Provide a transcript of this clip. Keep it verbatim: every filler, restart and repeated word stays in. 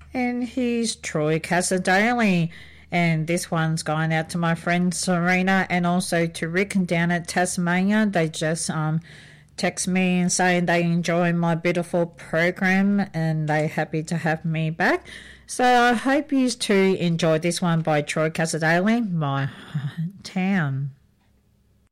And he's Troy Casadale. And this one's going out to my friend Serena and also to Rick down at Tasmania. They just um text me and saying they enjoy my beautiful program and they're happy to have me back. So I hope you too enjoyed this one by Troy Casadale, My Town.